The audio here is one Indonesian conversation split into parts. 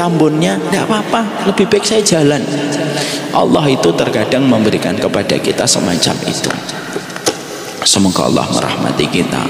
tambunnya, tidak apa-apa, lebih baik saya jalan. Allah itu terkadang memberikan kepada kita semacam itu. Semoga Allah merahmati kita.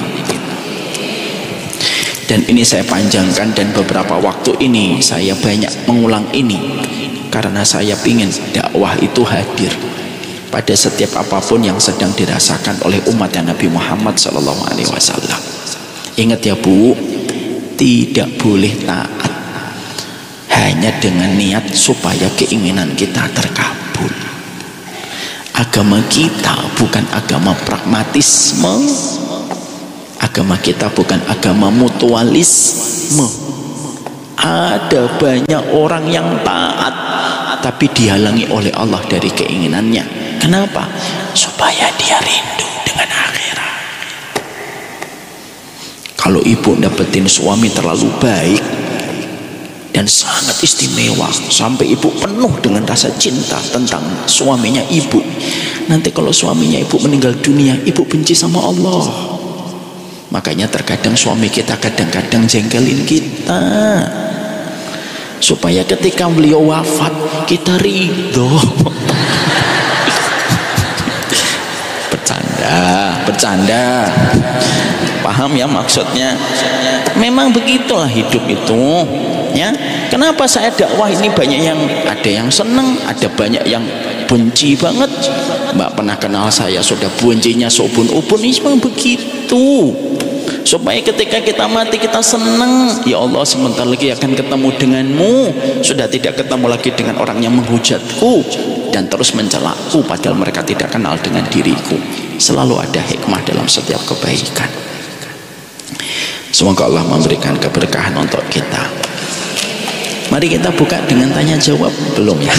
Dan ini saya panjangkan, dan beberapa waktu ini saya banyak mengulang ini karena saya ingin dakwah itu hadir pada setiap apapun yang sedang dirasakan oleh umat Nabi Muhammad SAW. Ingat ya Bu, tidak boleh taat hanya dengan niat supaya keinginan kita terkabul. Agama kita bukan agama pragmatisme, agama kita bukan agama mutualisme. Ada banyak orang yang taat tapi dihalangi oleh Allah dari keinginannya. Kenapa? Supaya dia rindu dengan akhirat. Kalau ibu dapetin suami terlalu baik dan sangat istimewa sampai ibu penuh dengan rasa cinta tentang suaminya ibu, nanti kalau suaminya ibu meninggal dunia, ibu benci sama Allah. Makanya terkadang suami kita kadang-kadang jengkelin kita supaya ketika beliau wafat kita ridho. Bercanda, paham ya maksudnya? Memang begitulah hidup itu, ya. Kenapa saya dakwah ini banyak yang, ada yang seneng, ada banyak yang benci banget. Mbak pernah kenal saya sudah bencinya seubun-ubun. Ini memang begitu, supaya ketika kita mati kita senang. Ya Allah, sebentar lagi akan ketemu denganmu, sudah tidak ketemu lagi dengan orang yang menghujatku dan terus mencelaku padahal mereka tidak kenal dengan diriku. Selalu ada hikmah dalam setiap kebaikan. Semoga Allah memberikan keberkahan untuk kita. Mari kita buka dengan tanya jawab. Belum ya?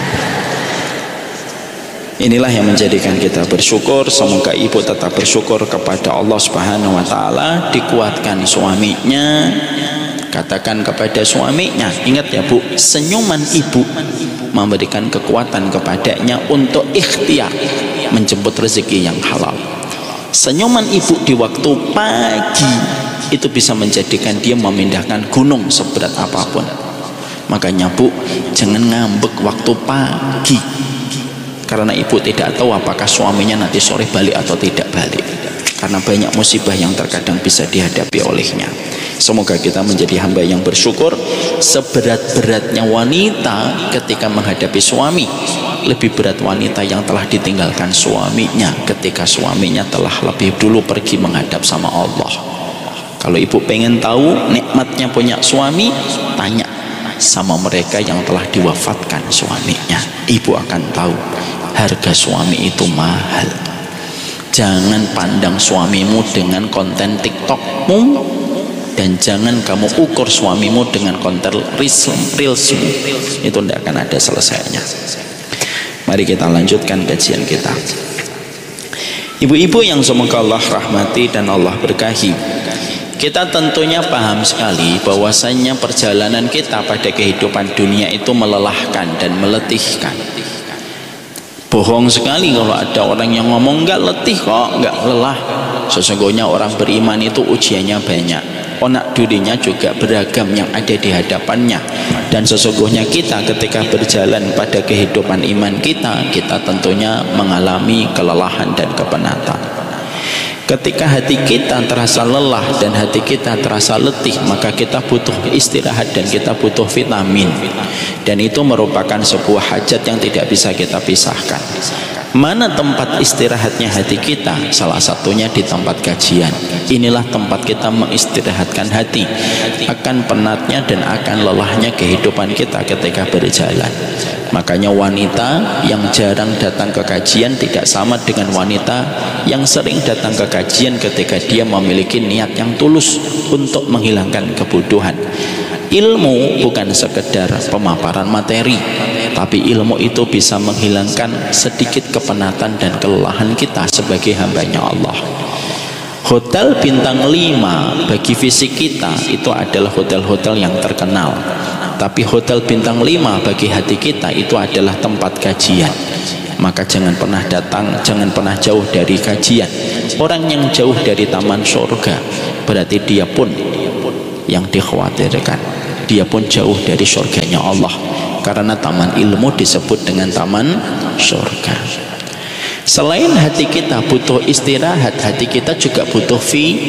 Inilah yang menjadikan kita bersyukur. Semoga ibu tetap bersyukur kepada Allah Subhanahu wa taala, dikuatkan suaminya. Katakan kepada suaminya, ingat ya Bu, senyuman ibu memberikan kekuatan kepadanya untuk ikhtiar menjemput rezeki yang halal. Senyuman ibu di waktu pagi itu bisa menjadikan dia memindahkan gunung seberat apapun. Makanya Bu, jangan ngambek waktu pagi, karena ibu tidak tahu apakah suaminya nanti sore balik atau tidak balik, karena banyak musibah yang terkadang bisa dihadapi olehnya. Semoga kita menjadi hamba yang bersyukur. Seberat-beratnya wanita ketika menghadapi suami, lebih berat wanita yang telah ditinggalkan suaminya ketika suaminya telah lebih dulu pergi menghadap sama Allah. Kalau ibu pengen tahu nikmatnya punya suami, tanya sama mereka yang telah diwafatkan suaminya. Ibu akan tahu harga suami itu mahal. Jangan pandang suamimu dengan konten TikTokmu, dan jangan kamu ukur suamimu dengan konten reelsmu. Itu tidak akan ada selesainya. Mari kita lanjutkan kajian kita. Ibu-ibu yang semoga Allah rahmati dan Allah berkahi, kita tentunya paham sekali bahwasanya perjalanan kita pada kehidupan dunia itu melelahkan dan meletihkan. Bohong sekali kalau ada orang yang ngomong enggak letih kok, enggak lelah. Sesungguhnya orang beriman itu ujiannya banyak, onak durinya juga beragam yang ada di hadapannya. Dan sesungguhnya kita ketika berjalan pada kehidupan iman kita, kita tentunya mengalami kelelahan dan kepenatan. Ketika hati kita terasa lelah dan hati kita terasa letih, maka kita butuh istirahat dan kita butuh vitamin. Dan itu merupakan sebuah hajat yang tidak bisa kita pisahkan. Mana tempat istirahatnya hati kita? Salah satunya di tempat kajian. Inilah tempat kita mengistirahatkan hati akan penatnya dan akan lelahnya kehidupan kita ketika berjalan. Makanya wanita yang jarang datang ke kajian tidak sama dengan wanita yang sering datang ke kajian ketika dia memiliki niat yang tulus untuk menghilangkan kebodohan. Ilmu bukan sekedar pemaparan materi, tapi ilmu itu bisa menghilangkan sedikit kepenatan dan kelelahan kita sebagai hambanya Allah. Hotel bintang 5 bagi fisik kita itu adalah hotel-hotel yang terkenal, tapi hotel bintang 5 bagi hati kita itu adalah tempat kajian. Maka jangan pernah datang, jangan pernah jauh dari kajian. Orang yang jauh dari taman surga berarti dia pun yang dikhawatirkan. dia pun jauh dari surganya Allah. Karena taman ilmu disebut dengan taman surga. Selain hati kita butuh istirahat, hati kita juga butuh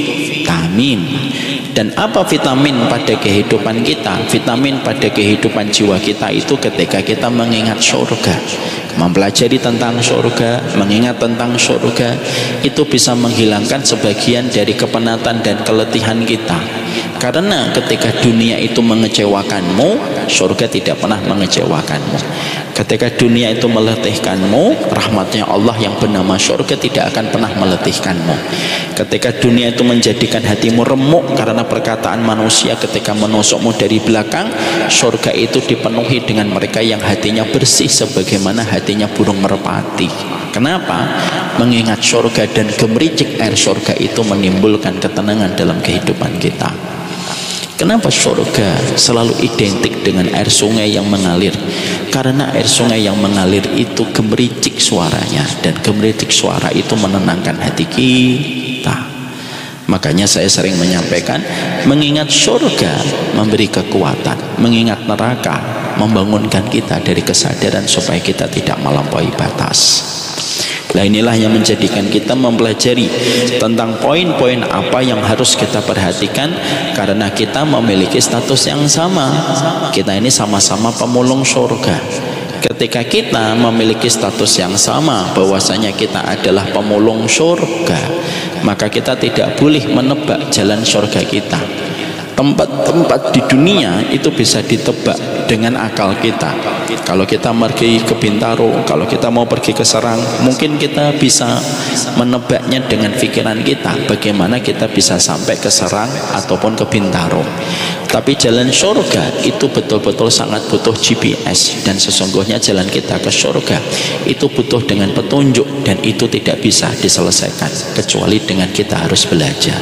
vitamin. Dan apa vitamin pada kehidupan kita? Vitamin pada kehidupan jiwa kita itu ketika kita mengingat surga, mempelajari tentang surga, mengingat tentang surga, itu bisa menghilangkan sebagian dari kepenatan dan keletihan kita. Karena ketika dunia itu mengecewakanmu, surga tidak pernah mengecewakanmu. Ketika dunia itu meletihkanmu, rahmatnya Allah yang bernama surga tidak akan pernah meletihkanmu. Ketika dunia itu menjadikan hatimu remuk karena perkataan manusia ketika menusukmu dari belakang, surga itu dipenuhi dengan mereka yang hatinya bersih sebagaimana hatinya burung merpati. Kenapa? Mengingat surga dan gemericik air surga itu menimbulkan ketenangan dalam kehidupan kita. Kenapa surga selalu identik dengan air sungai yang mengalir? Karena air sungai yang mengalir itu gemericik suaranya, dan gemericik suara itu menenangkan hati kita. Makanya saya sering menyampaikan, mengingat surga memberi kekuatan, mengingat neraka membangunkan kita dari kesadaran supaya kita tidak melampaui batas. Nah, inilah yang menjadikan kita mempelajari tentang poin-poin apa yang harus kita perhatikan, karena kita memiliki status yang sama. Kita ini sama-sama pemulung surga. Ketika kita memiliki status yang sama, bahwasanya kita adalah pemulung surga, maka kita tidak boleh menebak jalan surga kita. Tempat-tempat di dunia itu bisa ditebak dengan akal kita. Kalau kita pergi ke Bintaro, kalau kita mau pergi ke Serang, mungkin kita bisa menebaknya dengan pikiran kita, bagaimana kita bisa sampai ke Serang ataupun ke Bintaro. Tapi jalan surga itu betul-betul sangat butuh GPS, dan sesungguhnya jalan kita ke surga itu butuh dengan petunjuk, dan itu tidak bisa diselesaikan kecuali dengan kita harus belajar.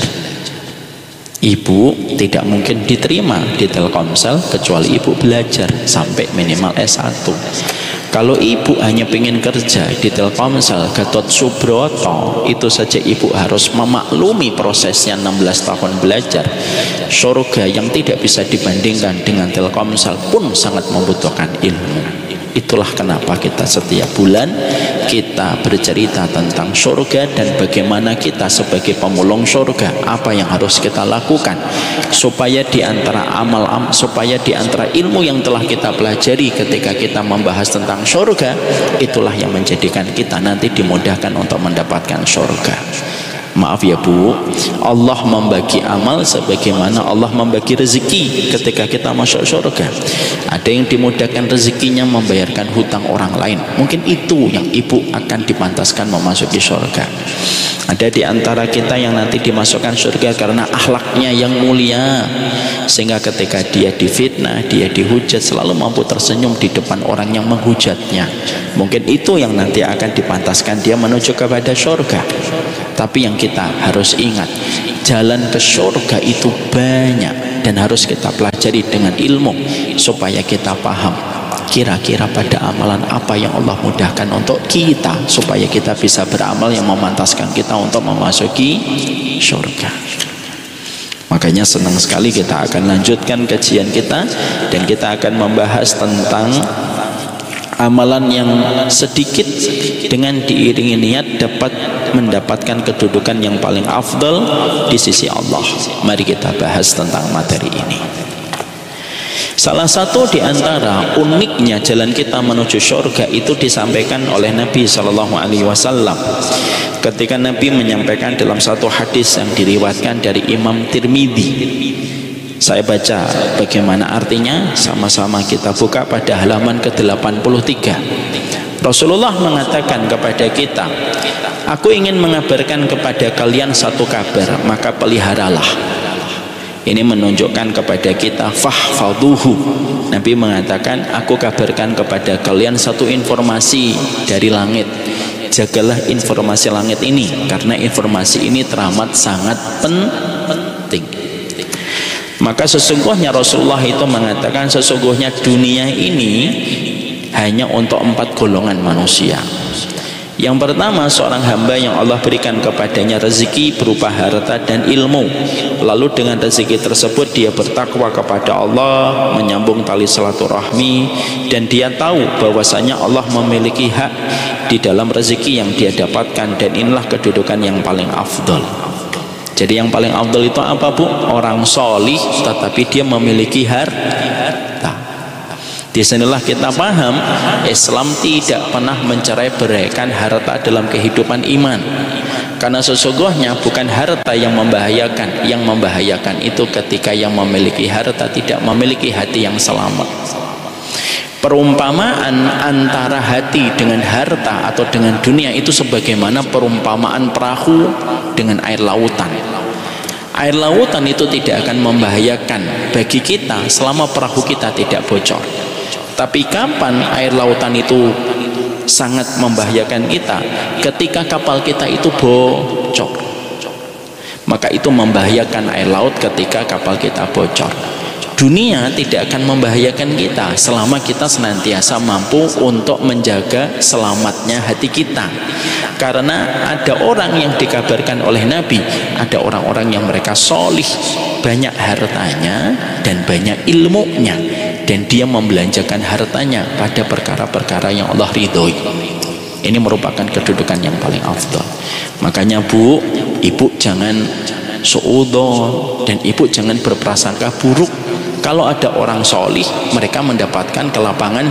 Ibu tidak mungkin diterima di Telkomsel kecuali ibu belajar sampai minimal S1. Kalau ibu hanya ingin kerja di Telkomsel Gatot Subroto, itu saja ibu harus memaklumi prosesnya 16 tahun belajar. Surga yang tidak bisa dibandingkan dengan Telkomsel pun sangat membutuhkan ilmu. Itulah kenapa kita setiap bulan kita bercerita tentang surga dan bagaimana kita sebagai pemulung surga, apa yang harus kita lakukan supaya di antara supaya di antara ilmu yang telah kita pelajari ketika kita membahas tentang surga, itulah yang menjadikan kita nanti dimudahkan untuk mendapatkan surga. Maaf ya Bu, Allah membagi amal sebagaimana Allah membagi rezeki ketika kita masuk surga. Ada yang dimudahkan rezekinya membayarkan hutang orang lain, mungkin itu yang ibu akan dipantaskan memasuki surga. Ada di antara kita yang nanti dimasukkan surga karena akhlaknya yang mulia, sehingga ketika dia difitnah, dia dihujat, selalu mampu tersenyum di depan orang yang menghujatnya. Mungkin itu yang nanti akan dipantaskan dia menuju kepada surga. Tapi yang kita harus ingat, jalan ke surga itu banyak dan harus kita pelajari dengan ilmu supaya kita paham kira-kira pada amalan apa yang Allah mudahkan untuk kita supaya kita bisa beramal yang memantaskan kita untuk memasuki surga. Makanya senang sekali kita akan lanjutkan kajian kita, dan kita akan membahas tentang amalan yang sedikit dengan diiringi niat dapat mendapatkan kedudukan yang paling afdal di sisi Allah. Mari kita bahas tentang materi ini. Salah satu di antara uniknya jalan kita menuju surga itu disampaikan oleh Nabi SAW ketika Nabi menyampaikan dalam satu hadis yang diriwayatkan dari Imam Tirmidzi. Saya baca bagaimana artinya, sama-sama kita buka pada halaman ke-83. Rasulullah mengatakan kepada kita, aku ingin mengabarkan kepada kalian satu kabar, maka peliharalah. Ini menunjukkan kepada kita fahfaduhu. Nabi mengatakan, aku kabarkan kepada kalian satu informasi dari langit. Jagalah informasi langit ini, karena informasi ini teramat sangat penting. Maka sesungguhnya Rasulullah itu mengatakan, sesungguhnya dunia ini hanya untuk 4 golongan manusia. Yang pertama, seorang hamba yang Allah berikan kepadanya rezeki berupa harta dan ilmu, lalu dengan rezeki tersebut dia bertakwa kepada Allah, menyambung tali silaturahmi, dan dia tahu bahwasanya Allah memiliki hak di dalam rezeki yang dia dapatkan, dan inilah kedudukan yang paling afdol. Jadi yang paling afdol itu apa, Bu? Orang solih tetapi dia memiliki harta. Di sinilah kita paham Islam tidak pernah mencerai-beraikan harta dalam kehidupan iman. Karena sesungguhnya bukan harta yang membahayakan. Yang membahayakan itu ketika yang memiliki harta tidak memiliki hati yang selamat. Perumpamaan antara hati dengan harta atau dengan dunia itu sebagaimana perumpamaan perahu dengan air lautan. Air lautan itu tidak akan membahayakan bagi kita selama perahu kita tidak bocor. Tapi kapan air lautan itu sangat membahayakan kita? Ketika kapal kita itu bocor. Maka itu membahayakan air laut ketika kapal kita bocor. Dunia tidak akan membahayakan kita selama kita senantiasa mampu untuk menjaga selamatnya hati kita. Karena ada orang yang dikabarkan oleh Nabi, ada orang-orang yang mereka solih, banyak hartanya dan banyak ilmunya, dan dia membelanjakan hartanya pada perkara-perkara yang Allah ridhoi. Ini merupakan kedudukan yang paling afdal. Makanya Bu, Ibu jangan suudzon, dan Ibu jangan berprasangka buruk kalau ada orang solih mereka mendapatkan kelapangan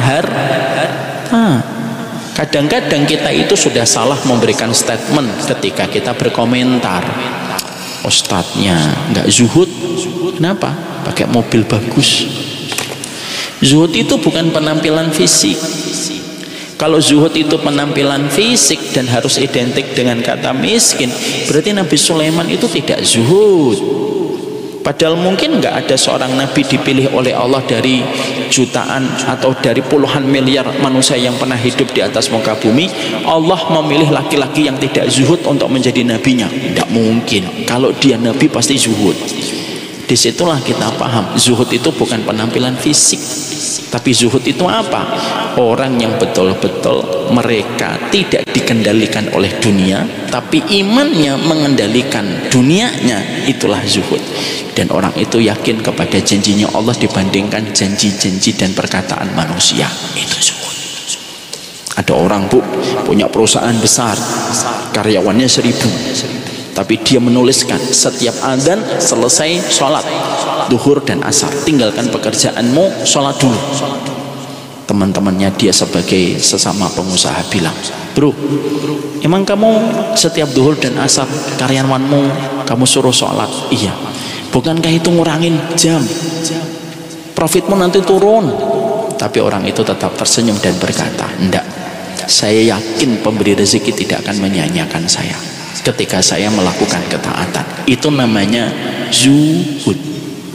harta. Kadang-kadang kita itu sudah salah memberikan statement ketika kita berkomentar. Ustadznya nggak zuhud, kenapa? Pakai mobil bagus. Zuhud itu bukan penampilan fisik. Kalau zuhud itu penampilan fisik dan harus identik dengan kata miskin, berarti Nabi Sulaiman itu tidak zuhud. Padahal mungkin nggak ada seorang nabi dipilih oleh Allah dari jutaan atau dari puluhan miliar manusia yang pernah hidup di atas muka bumi. Allah memilih laki-laki yang tidak zuhud untuk menjadi nabinya. Tidak mungkin. Kalau dia nabi pasti zuhud. Disitulah kita paham zuhud itu bukan penampilan fisik, tapi zuhud itu apa? Orang yang betul-betul mereka tidak dikendalikan oleh dunia, tapi imannya mengendalikan dunianya, itulah zuhud. Dan orang itu yakin kepada janjinya Allah dibandingkan janji-janji dan perkataan manusia. Itu zuhud. Ada orang, Bu, punya perusahaan besar, karyawannya 1000, tapi dia menuliskan setiap adzan selesai sholat duhur dan asar, tinggalkan pekerjaanmu, sholat dulu. Teman-temannya dia sebagai sesama pengusaha bilang, bro, emang kamu setiap duhur dan asar karyawanmu kamu suruh sholat? Iya. Bukankah itu ngurangin jam? Profitmu nanti turun. Tapi orang itu tetap tersenyum dan berkata, enggak, saya yakin pemberi rezeki tidak akan menyanyiakan saya ketika saya melakukan ketaatan. Itu namanya zuhud.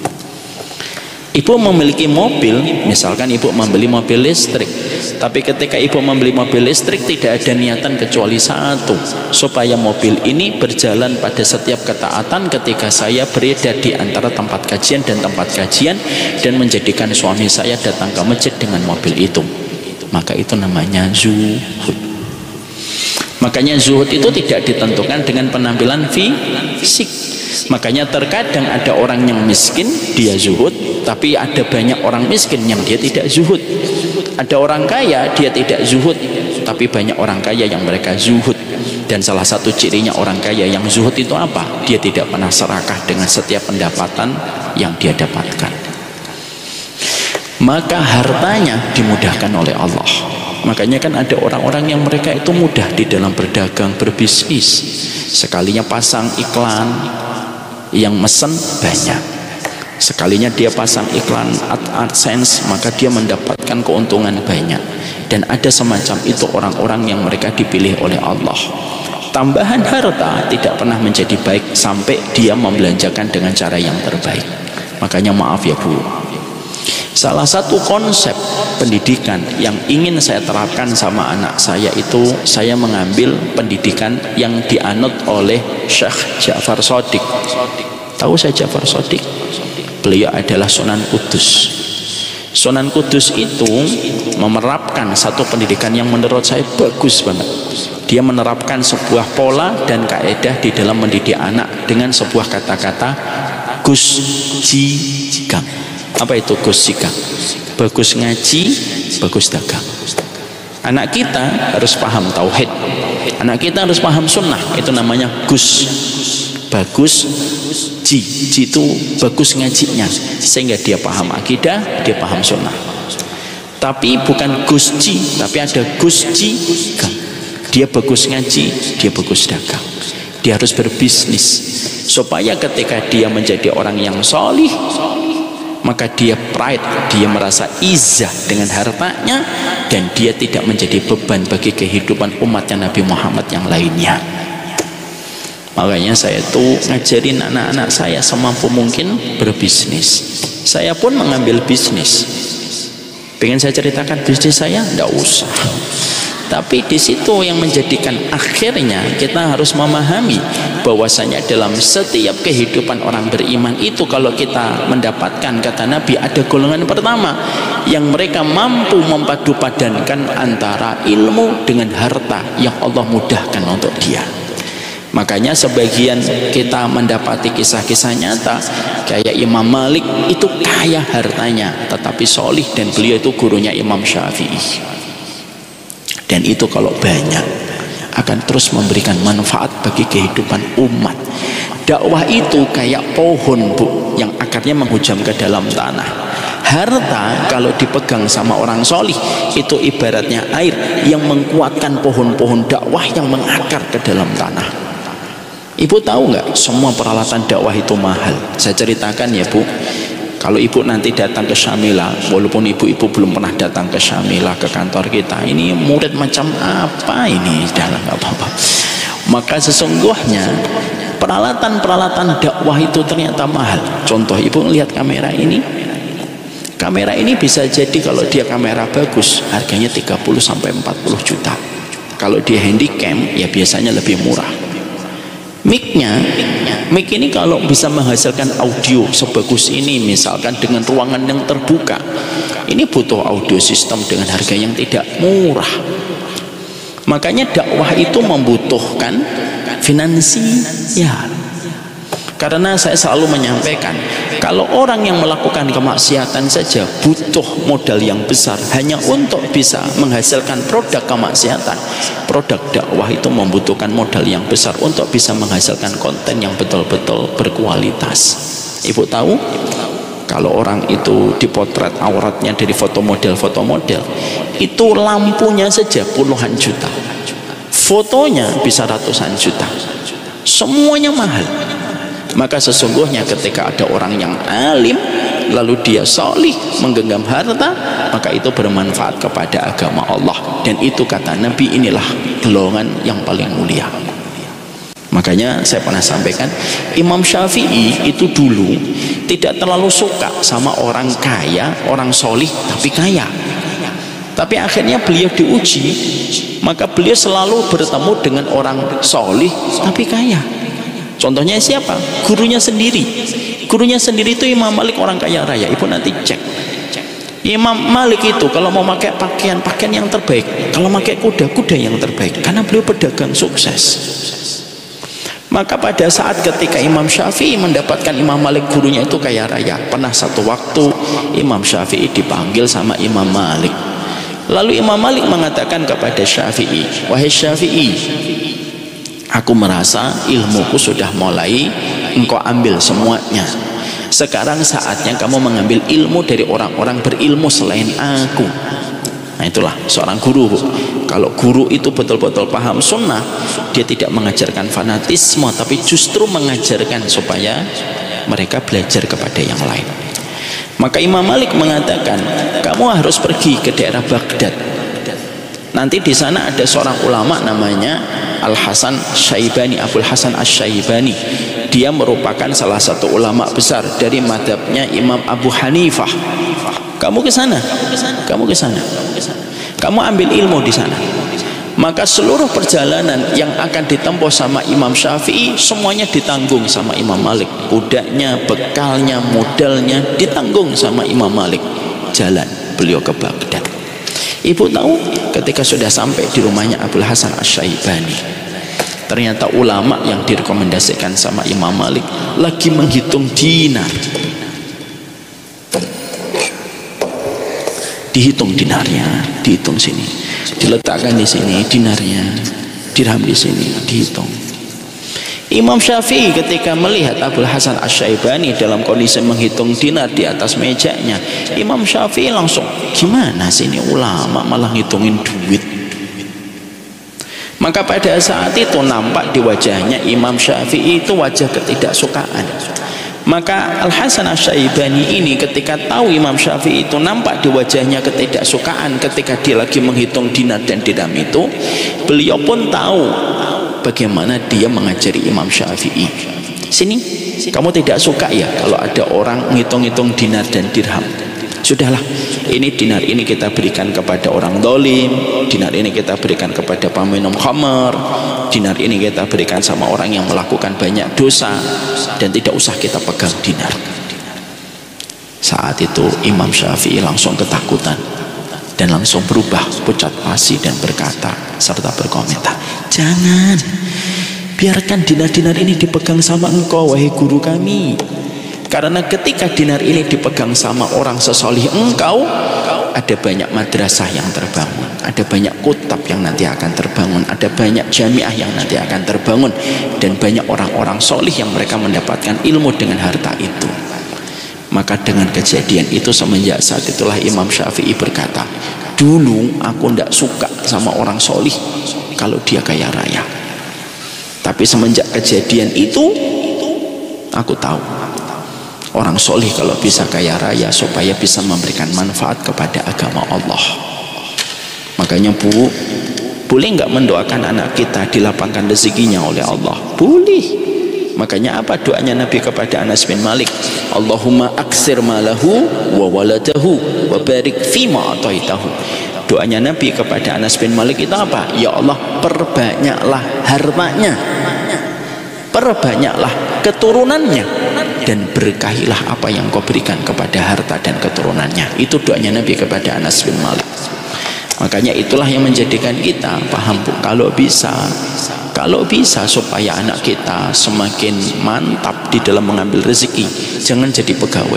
Ibu memiliki mobil, misalkan ibu membeli mobil listrik, tapi ketika ibu membeli mobil listrik tidak ada niatan kecuali satu, supaya mobil ini berjalan pada setiap ketaatan ketika saya berada di antara tempat kajian dan tempat kajian, dan menjadikan suami saya datang ke masjid dengan mobil itu. Maka itu namanya zuhud. Makanya zuhud itu tidak ditentukan dengan penampilan fisik. Makanya terkadang ada orang yang miskin dia zuhud, tapi ada banyak orang miskin yang dia tidak zuhud. Ada orang kaya dia tidak zuhud, tapi banyak orang kaya yang mereka zuhud. Dan salah satu cirinya orang kaya yang zuhud itu apa? Dia tidak pernah serakah dengan setiap pendapatan yang dia dapatkan. Maka hartanya dimudahkan oleh Allah. Makanya kan ada orang-orang yang mereka itu mudah di dalam berdagang, berbisnis. Sekalinya pasang iklan, yang mesen banyak. Sekalinya dia pasang iklan AdSense, maka dia mendapatkan keuntungan banyak. Dan ada semacam itu orang-orang yang mereka dipilih oleh Allah. Tambahan harta tidak pernah menjadi baik sampai dia membelanjakan dengan cara yang terbaik. Makanya maaf ya Bu, salah satu konsep pendidikan yang ingin saya terapkan sama anak saya itu, saya mengambil pendidikan yang dianut oleh Syekh Ja'far Shadiq. Tahu saya Ja'far Shadiq? Beliau adalah Sunan Kudus. Sunan Kudus itu menerapkan satu pendidikan yang menurut saya bagus banget. Dia menerapkan sebuah pola dan kaidah di dalam mendidik anak dengan sebuah kata-kata Gus Jigang. Apa itu Gus Jigang? Bagus ngaji, bagus dagang. Anak kita harus paham tauhid, anak kita harus paham sunnah. Itu namanya Gus. Bagus Ji itu bagus ngajinya, sehingga dia paham akidah, dia paham sunnah. Tapi bukan Gus Ji, tapi ada Gus Jigang. Dia bagus ngaji, dia bagus dagang. Dia harus berbisnis supaya ketika dia menjadi orang yang solih, maka dia pride, dia merasa izah dengan hartanya, dan dia tidak menjadi beban bagi kehidupan umatnya Nabi Muhammad yang lainnya. Makanya saya tuh ngajarin anak-anak saya semampu mungkin berbisnis. Saya pun mengambil bisnis. Pengen saya ceritakan bisnis saya? Tidak usah. Tapi di situ yang menjadikan akhirnya kita harus memahami bahwasanya dalam setiap kehidupan orang beriman itu, kalau kita mendapatkan, kata Nabi, ada golongan pertama yang mereka mampu memadupadankan antara ilmu dengan harta yang Allah mudahkan untuk dia. Makanya sebagian kita mendapati kisah-kisah nyata kayak Imam Malik itu kaya hartanya tetapi solih, dan beliau itu gurunya Imam Syafi'i. Dan itu kalau banyak akan terus memberikan manfaat bagi kehidupan umat. Dakwah itu kayak pohon, Bu, yang akarnya menghujam ke dalam tanah. Harta kalau dipegang sama orang solih itu ibaratnya air yang menguatkan pohon-pohon dakwah yang mengakar ke dalam tanah. Ibu tahu nggak, semua peralatan dakwah itu mahal. Saya ceritakan ya, Bu. Kalau ibu nanti datang ke Syamila, walaupun ibu-ibu belum pernah datang ke Syamila, ke kantor kita, ini murid macam apa ini? Dalam apa-apa. Maka sesungguhnya peralatan-peralatan dakwah itu ternyata mahal. Contoh, ibu lihat kamera ini. Kamera ini bisa jadi kalau dia kamera bagus, harganya 30 sampai 40 juta. Kalau dia handycam, ya biasanya lebih murah. Mic ini kalau bisa menghasilkan audio sebagus ini, misalkan dengan ruangan yang terbuka, ini butuh audio system dengan harga yang tidak murah. Makanya dakwah itu membutuhkan finansial. Karena saya selalu menyampaikan, kalau orang yang melakukan kemaksiatan saja butuh modal yang besar hanya untuk bisa menghasilkan produk kemaksiatan, produk dakwah itu membutuhkan modal yang besar untuk bisa menghasilkan konten yang betul-betul berkualitas. Ibu tahu, kalau orang itu dipotret auratnya dari foto model, itu lampunya saja puluhan juta, fotonya bisa ratusan juta, semuanya mahal. Maka sesungguhnya ketika ada orang yang alim lalu dia solih menggenggam harta, maka itu bermanfaat kepada agama Allah, dan itu kata Nabi inilah golongan yang paling mulia. Makanya saya pernah sampaikan, Imam Syafi'i itu dulu tidak terlalu suka sama orang kaya, orang solih tapi kaya. Tapi akhirnya beliau diuji, maka beliau selalu bertemu dengan orang solih tapi kaya. Contohnya siapa? Gurunya sendiri. Gurunya sendiri itu Imam Malik, orang kaya raya. Ibu nanti cek. Imam Malik itu kalau mau pakai pakaian yang terbaik, kalau pakai kuda yang terbaik, karena beliau pedagang sukses. Maka pada saat ketika Imam Syafi'i mendapatkan Imam Malik gurunya itu kaya raya, pernah satu waktu Imam Syafi'i dipanggil sama Imam Malik. Lalu Imam Malik mengatakan kepada Syafi'i, wahai Syafi'i, aku merasa ilmuku sudah mulai engkau ambil semuanya. Sekarang saatnya kamu mengambil ilmu dari orang-orang berilmu selain aku. Nah itulah seorang guru, Bu. Kalau guru itu betul-betul paham sunnah, dia tidak mengajarkan fanatisme, tapi justru mengajarkan supaya mereka belajar kepada yang lain. Maka Imam Malik mengatakan, kamu harus pergi ke daerah Baghdad. Nanti di sana ada seorang ulama namanya Al-Hasan Syaibani, Abul Hasan Asy-Syaibani. Dia merupakan salah satu ulama besar dari mazhabnya Imam Abu Hanifah. Kamu ke sana. Kamu ambil ilmu di sana. Maka seluruh perjalanan yang akan ditempuh sama Imam Syafi'i semuanya ditanggung sama Imam Malik. Kudanya, bekalnya, modalnya ditanggung sama Imam Malik. Jalan beliau ke Baghdad. Ibu tahu ketika sudah sampai di rumahnya Abul Hasan Asy-Syaibani, ternyata ulama yang direkomendasikan sama Imam Malik lagi menghitung dinar. Dihitung dinarnya, dihitung sini, diletakkan di sini dinarnya, dirham di sini, dihitung. Imam Syafi'i ketika melihat Abul Hasan Asy-Syaibani dalam kondisi menghitung dinar di atas mejanya, Imam Syafi'i langsung, gimana sih ini ulama malah ngitungin duit? Maka pada saat itu nampak di wajahnya Imam Syafi'i itu wajah ketidaksukaan. Maka Al Hasan Asy-Syaibani ini ketika tahu Imam Syafi'i itu nampak di wajahnya ketidaksukaan ketika dia lagi menghitung dinar dan dirham itu, beliau pun tahu bagaimana dia mengajari Imam Syafi'i. Sini, kamu tidak suka ya kalau ada orang ngitung-ngitung dinar dan dirham? Sudahlah, ini dinar ini kita berikan kepada orang dolim, dinar ini kita berikan kepada peminum khamar, dinar ini kita berikan sama orang yang melakukan banyak dosa, dan tidak usah kita pegang dinar. Saat itu Imam Syafi'i langsung ketakutan dan langsung berubah pucat pasi dan berkata serta berkomentar, jangan, biarkan dinar-dinar ini dipegang sama engkau wahai guru kami. Karena ketika dinar ini dipegang sama orang sesolih engkau, ada banyak madrasah yang terbangun, ada banyak kutab yang nanti akan terbangun, ada banyak jamiah yang nanti akan terbangun, dan banyak orang-orang solih yang mereka mendapatkan ilmu dengan harta itu. Maka dengan kejadian itu semenjak saat itulah Imam Syafi'i berkata, dulu aku tidak suka sama orang solih kalau dia kaya raya, tapi semenjak kejadian itu aku tahu orang solih kalau bisa kaya raya supaya bisa memberikan manfaat kepada agama Allah. Makanya Bu, boleh nggak mendoakan anak kita dilapangkan rezekinya oleh Allah? Boleh. Makanya apa doanya Nabi kepada Anas bin Malik? Allahumma aksir malahu wa waladahu wa barik fima ataitahu. Doanya Nabi kepada Anas bin Malik itu apa? Ya Allah, perbanyaklah hartanya, perbanyaklah keturunannya, dan berkahilah apa yang kau berikan kepada harta dan keturunannya. Itu doanya Nabi kepada Anas bin Malik. Makanya itulah yang menjadikan kita paham Bu, kalau bisa supaya anak kita semakin mantap di dalam mengambil rezeki, jangan jadi pegawai,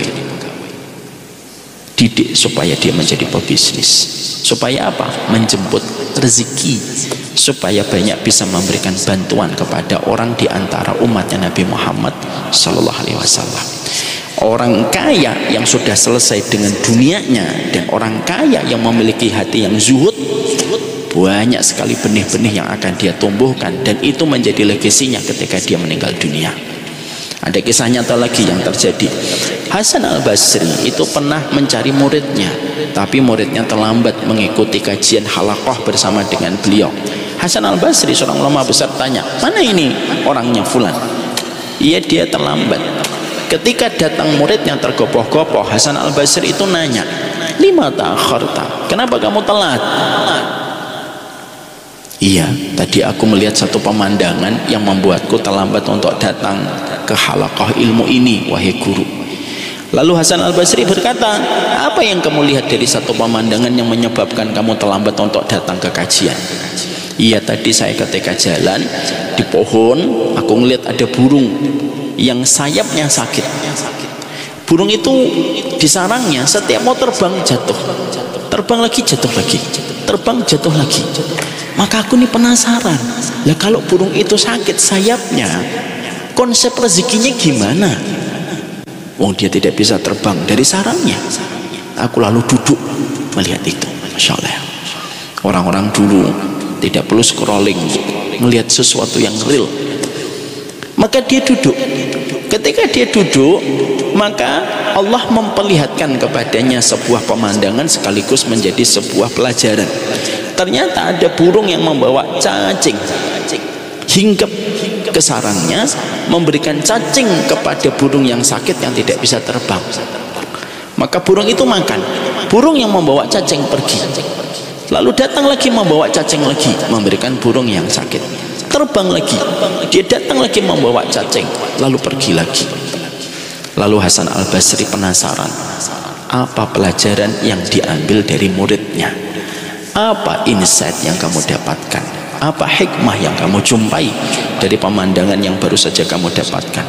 didik supaya dia menjadi pebisnis. Supaya apa? Menjemput rezeki, supaya banyak bisa memberikan bantuan kepada orang di antara umatnya Nabi Muhammad Sallallahu Alaihi Wasallam. Orang kaya yang sudah selesai dengan dunianya dan orang kaya yang memiliki hati yang zuhud, banyak sekali benih-benih yang akan dia tumbuhkan, dan itu menjadi legasinya ketika dia meninggal dunia. Ada kisah nyata lagi yang terjadi. Hasan al-Basri itu pernah mencari muridnya, tapi muridnya terlambat mengikuti kajian halaqah bersama dengan beliau. Hasan al-Basri seorang ulama besar tanya, mana ini orangnya fulan? Iya, dia terlambat. Ketika datang muridnya tergopoh-gopoh, Hasan al-Basri itu nanya, lima ta'akharta, kenapa kamu telat? Iya, tadi aku melihat satu pemandangan yang membuatku terlambat untuk datang ke halaqah ilmu ini, wahai guru. Lalu Hasan al-Basri berkata, apa yang kamu lihat dari satu pemandangan yang menyebabkan kamu terlambat untuk datang ke kajian? Iya, tadi saya ketika jalan di pohon, aku melihat ada burung yang sayapnya sakit. Burung itu di sarangnya setiap mau terbang jatuh, terbang lagi jatuh lagi, terbang jatuh lagi. Maka aku nih penasaran, lah kalau burung itu sakit sayapnya, konsep rezekinya gimana? Wong dia tidak bisa terbang dari sarangnya. Aku lalu duduk melihat itu. Masya Allah, orang-orang dulu tidak perlu scrolling melihat sesuatu yang real. Maka dia duduk. Ketika dia duduk, maka Allah memperlihatkan kepadanya sebuah pemandangan sekaligus menjadi sebuah pelajaran. Ternyata ada burung yang membawa cacing hinggap ke sarangnya, memberikan cacing kepada burung yang sakit yang tidak bisa terbang. Maka burung itu makan. Burung yang membawa cacing pergi, lalu datang lagi membawa cacing lagi, memberikan burung yang sakit. Terbang lagi, dia datang lagi membawa cacing, lalu pergi lagi. Lalu Hasan al-Basri penasaran, apa pelajaran yang diambil dari muridnya? Apa insight yang kamu dapatkan? Apa hikmah yang kamu jumpai dari pemandangan yang baru saja kamu dapatkan?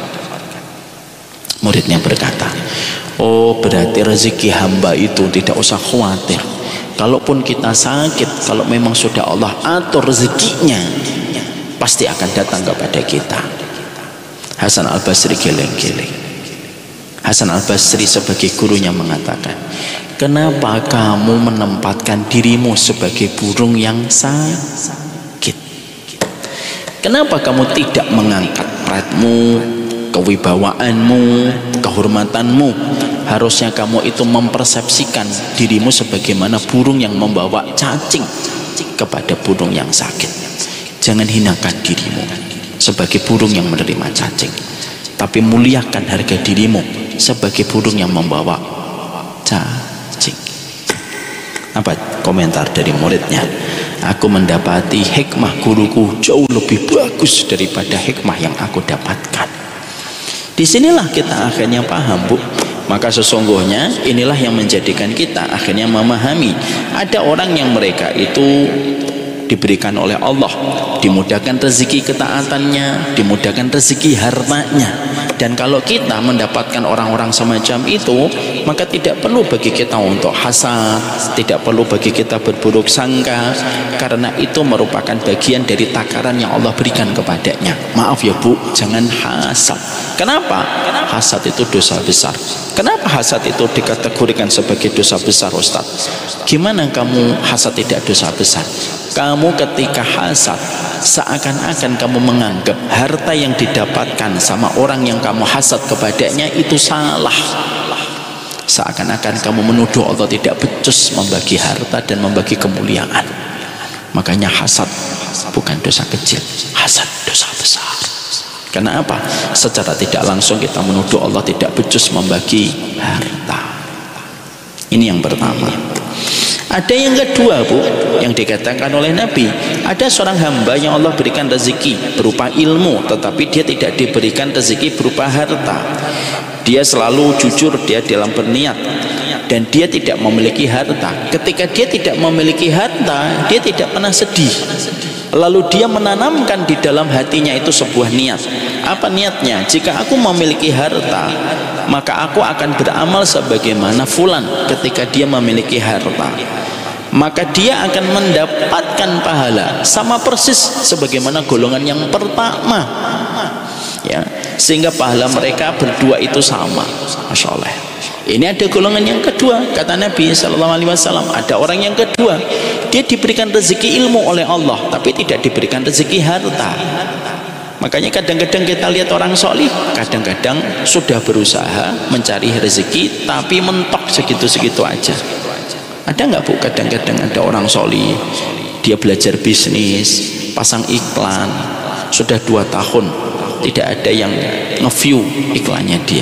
Muridnya berkata, oh berarti rezeki hamba itu tidak usah khawatir. Kalaupun kita sakit, kalau memang sudah Allah atur rezekinya, pasti akan datang kepada kita. Hasan Al-Basri geleng-geleng. Hasan Al-Basri sebagai gurunya mengatakan, kenapa kamu menempatkan dirimu sebagai burung yang sakit? Kenapa kamu tidak mengangkat pradmu, kewibawaanmu, kehormatanmu? Harusnya kamu itu mempersepsikan dirimu sebagaimana burung yang membawa cacing kepada burung yang sakit. Jangan hinakan dirimu sebagai burung yang menerima cacing, tapi muliakan harga dirimu sebagai burung yang membawa cacing. Apa komentar dari muridnya? Aku mendapati hikmah guruku jauh lebih bagus daripada hikmah yang aku dapatkan. Disinilah kita akhirnya paham, Bu. Maka sesungguhnya inilah yang menjadikan kita akhirnya memahami ada orang yang mereka itu diberikan oleh Allah, dimudahkan rezeki ketaatannya, dimudahkan rezeki hartanya. Dan kalau kita mendapatkan orang-orang semacam itu, maka tidak perlu bagi kita untuk hasad, tidak perlu bagi kita berburuk sangka, karena itu merupakan bagian dari takaran yang Allah berikan kepadanya. Maaf ya Bu, jangan hasad. Kenapa? Hasad itu dosa besar. Kenapa hasad itu dikategorikan sebagai dosa besar, Ustaz? Gimana kamu hasad tidak dosa besar? Kamu ketika hasad, seakan-akan kamu menganggap harta yang didapatkan sama orang yang kamu hasad kepadanya itu salah. Seakan-akan kamu menuduh Allah tidak becus membagi harta dan membagi kemuliaan. Makanya hasad bukan dosa kecil, hasad dosa besar. Karena apa? Secara tidak langsung kita menuduh Allah tidak becus membagi harta. Ini yang pertama. Ada yang kedua, Bu, yang dikatakan oleh Nabi, ada seorang hamba yang Allah berikan rezeki berupa ilmu, tetapi dia tidak diberikan rezeki berupa harta. Dia selalu jujur, dia dalam berniat, dan dia tidak memiliki harta. Ketika dia tidak memiliki harta, dia tidak pernah sedih. Lalu dia menanamkan di dalam hatinya itu sebuah niat. Apa niatnya? Jika aku memiliki harta, maka aku akan beramal sebagaimana fulan ketika dia memiliki harta. Maka dia akan mendapatkan pahala sama persis sebagaimana golongan yang pertama, ya, sehingga pahala mereka berdua itu sama. Masya Allah. Ini ada golongan yang kedua, kata Nabi SAW, ada orang yang kedua, dia diberikan rezeki ilmu oleh Allah, tapi tidak diberikan rezeki harta. Makanya kadang-kadang kita lihat orang solih, kadang-kadang sudah berusaha mencari rezeki, tapi mentok segitu-segitu aja. Ada nggak Bu? Kadang-kadang ada orang solih, dia belajar bisnis, pasang iklan, sudah 2 tahun tidak ada yang nge-view iklannya dia.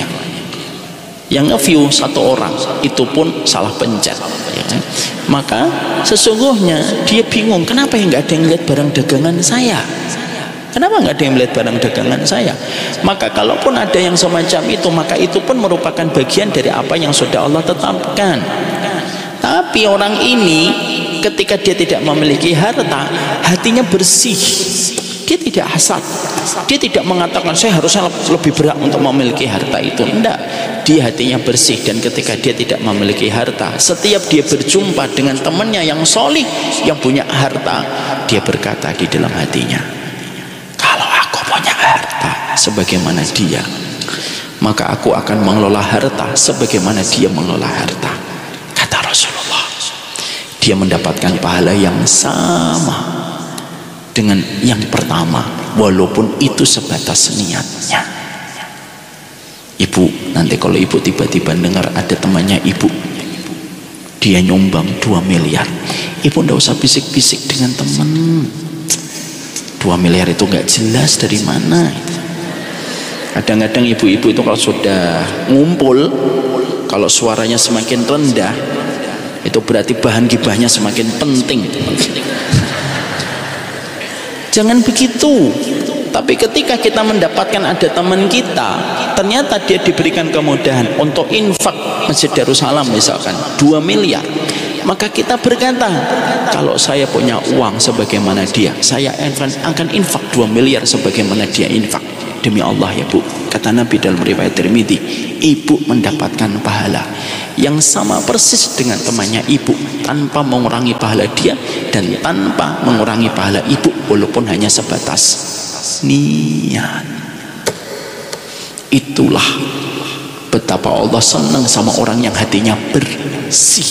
Yang nge-view 1 orang, itu pun salah pencet, ya kan? Maka sesungguhnya dia bingung, kenapa yang nggak ada yang lihat barang dagangan saya? Kenapa nggak ada yang melihat barang dagangan saya? Maka kalaupun ada yang semacam itu, maka itu pun merupakan bagian dari apa yang sudah Allah tetapkan. Tapi orang ini ketika dia tidak memiliki harta, hatinya bersih. Dia tidak hasad, dia tidak mengatakan saya harusnya lebih berat untuk memiliki harta itu. Tidak, dia hatinya bersih. Dan ketika dia tidak memiliki harta, setiap dia berjumpa dengan temannya yang solih, yang punya harta, dia berkata di dalam hatinya, kalau aku punya harta sebagaimana dia, maka aku akan mengelola harta sebagaimana dia mengelola harta. Kata Rasulullah, dia mendapatkan pahala yang sama dengan yang pertama, walaupun itu sebatas niatnya. Ibu, nanti kalau ibu tiba-tiba dengar ada temannya ibu, dia nyumbang 2 miliar, ibu ndak usah bisik-bisik dengan teman. 2 miliar itu nggak jelas dari mana. Kadang-kadang ibu-ibu itu kalau sudah ngumpul, kalau suaranya semakin rendah, itu berarti bahan gibahnya semakin penting. Jangan begitu. Tapi ketika kita mendapatkan ada teman kita, ternyata dia diberikan kemudahan untuk infak Masjid Darussalam misalkan 2 miliar, Maka kita berkata, kalau saya punya uang sebagaimana dia, saya akan infak 2 miliar sebagaimana dia infak. Demi Allah ya Bu, kata Nabi dalam riwayat Tirmidzi, ibu mendapatkan pahala yang sama persis dengan temannya ibu, tanpa mengurangi pahala dia dan tanpa mengurangi pahala ibu, walaupun hanya sebatas niat. Itulah betapa Allah senang sama orang yang hatinya bersih.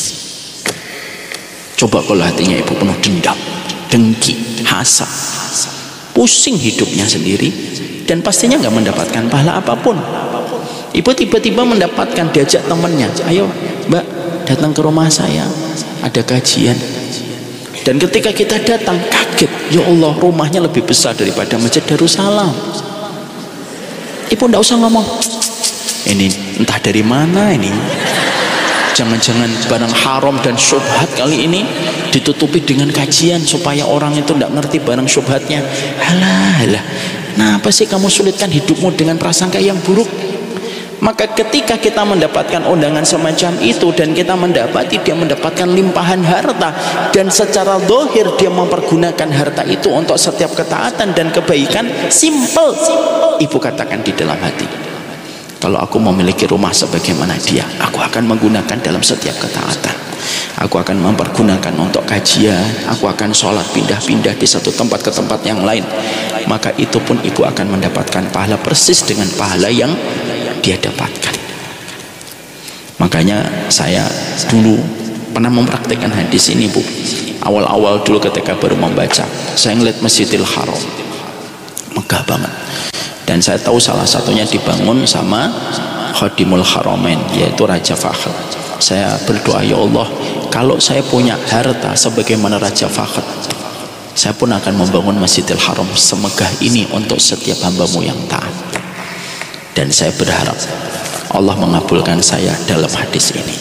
Coba kalau hatinya ibu penuh dendam, dengki, hasad, pusing hidupnya sendiri, dan pastinya nggak mendapatkan pahala apapun. Ibu tiba-tiba mendapatkan, diajak temannya, ayo Mbak datang ke rumah saya, ada kajian. Dan ketika kita datang, kaget, ya Allah, rumahnya lebih besar daripada Masjid Darussalam. Ibu nggak usah ngomong, ini entah dari mana ini, jangan-jangan barang haram dan syubhat kali ini ditutupi dengan kajian supaya orang itu tidak ngerti barang syubhatnya. Halah, nah apa sih kamu sulitkan hidupmu dengan prasangka yang buruk? Maka ketika kita mendapatkan undangan semacam itu dan kita mendapati dia mendapatkan limpahan harta, dan secara zahir dia mempergunakan harta itu untuk setiap ketaatan dan kebaikan, simple, ibu katakan di dalam hati, kalau aku memiliki rumah sebagaimana dia, aku akan menggunakan dalam setiap ketaatan. Aku akan mempergunakan untuk kajian, aku akan sholat pindah-pindah di satu tempat ke tempat yang lain. Maka itu pun ibu akan mendapatkan pahala persis dengan pahala yang dia dapatkan. Makanya saya dulu pernah mempraktikkan hadis ini Bu. Awal-awal dulu ketika baru membaca, saya ngeliat Masjidil Haram, megah banget. Dan saya tahu salah satunya dibangun sama Khadimul Haramain, yaitu Raja Fahd. Saya berdoa, ya Allah, kalau saya punya harta sebagaimana Raja Fahd, saya pun akan membangun Masjidil Haram semegah ini untuk setiap hambamu yang taat. Dan saya berharap Allah mengabulkan saya dalam hadis ini.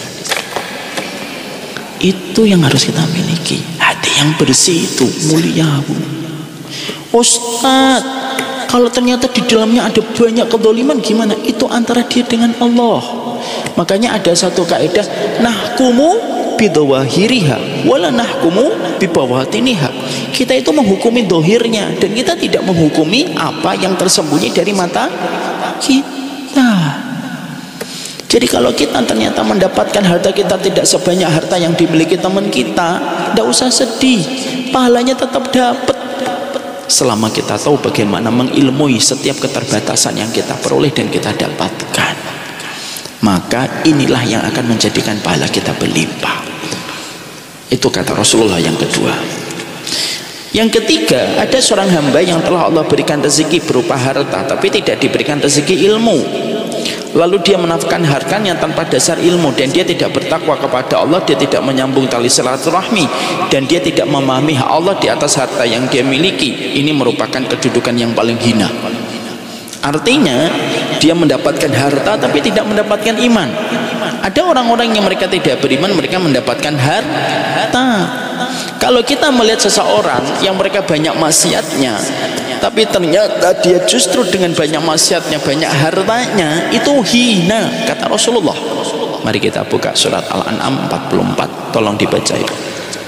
Itu yang harus kita miliki, hati yang bersih itu mulia Bu. Ustaz, kalau ternyata di dalamnya ada banyak kezaliman gimana? Itu antara dia dengan Allah. Makanya ada satu kaidah, nahkumu bidawahiriha wala nahkumu bibawatiniha. Kita itu menghukumi dohirnya dan kita tidak menghukumi apa yang tersembunyi dari mata kita. Jadi kalau kita ternyata mendapatkan harta kita tidak sebanyak harta yang dimiliki teman kita, tidak usah sedih, pahalanya tetap dapat selama kita tahu bagaimana mengilmui setiap keterbatasan yang kita peroleh dan kita dapatkan. Maka inilah yang akan menjadikan pahala kita berlimpah. Itu kata Rasulullah yang kedua. Yang ketiga, ada seorang hamba yang telah Allah berikan rezeki berupa harta tapi tidak diberikan rezeki ilmu. Lalu dia menafkahkan hartanya tanpa dasar ilmu, dan dia tidak bertakwa kepada Allah, dia tidak menyambung tali silaturahmi, dan dia tidak memahami hak Allah di atas harta yang dia miliki. Ini merupakan kedudukan yang paling hina. Artinya dia mendapatkan harta tapi tidak mendapatkan iman. Ada orang-orang yang mereka tidak beriman, mereka mendapatkan harta. Kalau kita melihat seseorang yang mereka banyak maksiatnya tapi ternyata dia justru dengan banyak maksiatnya, banyak hartanya, itu hina, kata Rasulullah. Mari kita buka surat Al-An'am 44, tolong dibaca itu.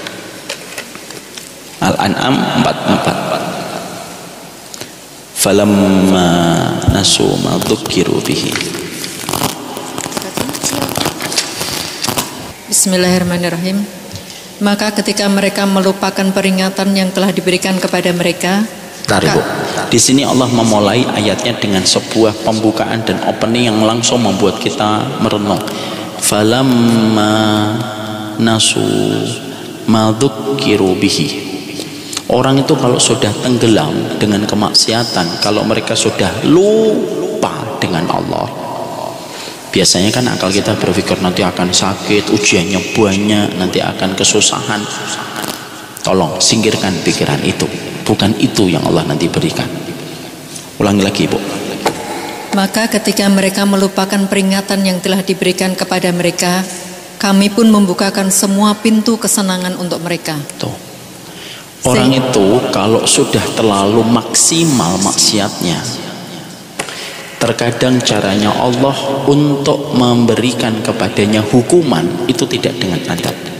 Al-An'am 44. Falamma nasu ma dzukkiru bihi. Bismillahirrahmanirrahim. Maka ketika mereka melupakan peringatan yang telah diberikan kepada mereka, Bu. Di sini Allah memulai ayatnya dengan sebuah pembukaan dan opening yang langsung membuat kita merenung. Falamma nasu ma dzukkiru bihi. Orang itu kalau sudah tenggelam dengan kemaksiatan, kalau mereka sudah lupa dengan Allah, biasanya kan akal kita berpikir nanti akan sakit, ujiannya banyak, nanti akan kesusahan. Tolong singkirkan pikiran itu. Bukan itu yang Allah nanti berikan. Ulangi lagi, Bu. Maka ketika mereka melupakan peringatan yang telah diberikan kepada mereka, kami pun membukakan semua pintu kesenangan untuk mereka. Tuh. Orang itu kalau sudah terlalu maksimal maksiatnya, terkadang caranya Allah untuk memberikan kepadanya hukuman itu tidak dengan adab.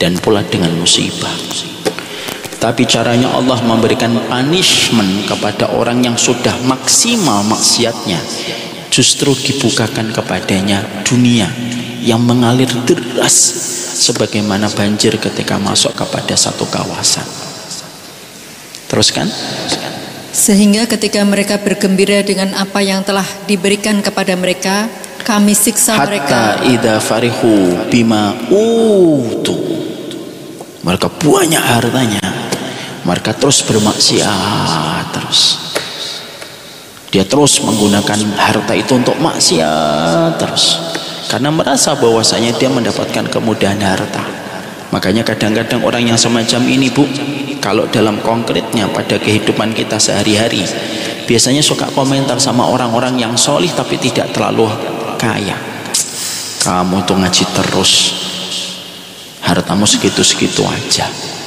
dan pula dengan musibah. Tapi caranya Allah memberikan punishment kepada orang yang sudah maksimal maksiatnya, justru dibukakan kepadanya dunia yang mengalir deras sebagaimana banjir ketika masuk kepada satu kawasan. Teruskan. Sehingga ketika mereka bergembira dengan apa yang telah diberikan kepada mereka, kami siksa mereka. Hatta idza farihu bima utu, mereka banyak hartanya, mereka terus bermaksiat terus. Dia terus menggunakan harta itu untuk maksiat terus, karena merasa bahwasanya dia mendapatkan kemudahan harta. Makanya kadang-kadang orang yang semacam ini, Bu, kalau dalam konkretnya pada kehidupan kita sehari-hari, biasanya suka komentar sama orang-orang yang solih tapi tidak terlalu kaya. Kamu tuh ngaji terus, hartamu segitu-segitu aja.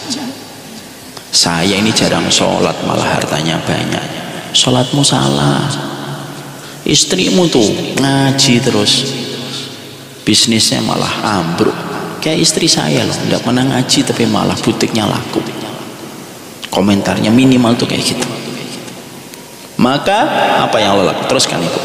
Saya ini jarang sholat malah hartanya banyak. Sholatmu salah. Istrimu tuh ngaji terus, bisnisnya malah ambruk. Kayak istri saya loh, tidak pernah ngaji tapi malah butiknya laku. Komentarnya minimal tuh kayak gitu. Maka apa yang Allah lakukan? Teruskan Ibu.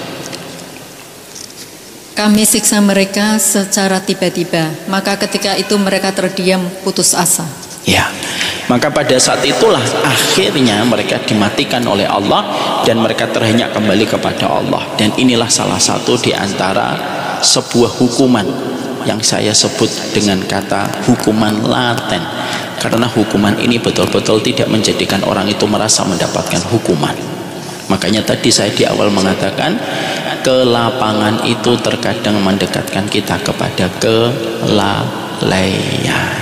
Kami siksa mereka secara tiba-tiba, maka ketika itu mereka terdiam putus asa. Ya, maka pada saat itulah akhirnya mereka dimatikan oleh Allah dan mereka terhenyak kembali kepada Allah. Dan inilah salah satu di antara sebuah hukuman yang saya sebut dengan kata hukuman laten, karena hukuman ini betul-betul tidak menjadikan orang itu merasa mendapatkan hukuman. Makanya tadi saya di awal mengatakan kelapangan itu terkadang mendekatkan kita kepada kelalaian.